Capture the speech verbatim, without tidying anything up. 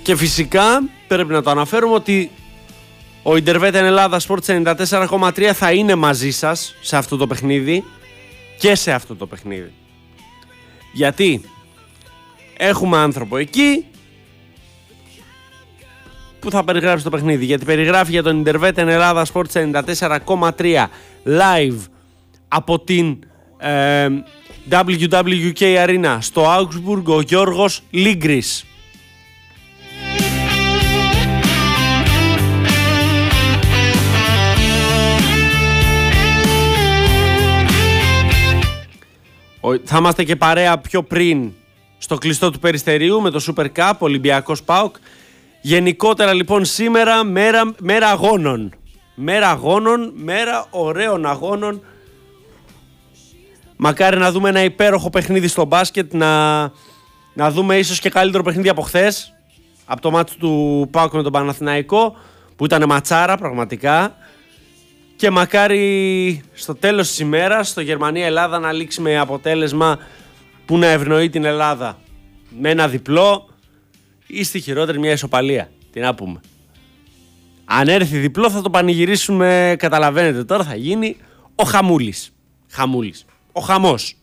Και φυσικά πρέπει να το αναφέρουμε ότι ο Intervetten Ελλάδα Sports ενενήντα τέσσερα κόμμα τρία θα είναι μαζί σας σε αυτό το παιχνίδι και σε αυτό το παιχνίδι. Γιατί έχουμε άνθρωπο εκεί που θα περιγράψει το παιχνίδι. Γιατί περιγράφει για τον Intervetten Ελλάδα Sports ενενήντα τέσσερα κόμμα τρία live από την ε, ντάμπλιου ντάμπλιου κέι Arena στο Augsburg ο Γιώργος Λίγκρης. Θα είμαστε και παρέα πιο πριν στο κλειστό του Περιστερίου με το Super Cup, Ολυμπιακός ΠΑΟΚ. Γενικότερα λοιπόν σήμερα μέρα, μέρα αγώνων. Μέρα αγώνων, μέρα ωραίων αγώνων. Μακάρι να δούμε ένα υπέροχο παιχνίδι στο μπάσκετ, να, να δούμε ίσως και καλύτερο παιχνίδι από χθες, από το μάτι του ΠΑΟΚ με τον Παναθηναϊκό, που ήταν ματσάρα πραγματικά. Και μακάρι στο τέλος της ημέρας, στο Γερμανία-Ελλάδα, να λήξει με αποτέλεσμα που να ευνοεί την Ελλάδα. Με ένα διπλό ή στη χειρότερη μια ισοπαλία. Τι να πούμε. Αν έρθει διπλό θα το πανηγυρίσουμε, καταλαβαίνετε τώρα, θα γίνει ο χαμούλης. Χαμούλης. Ο χαμός.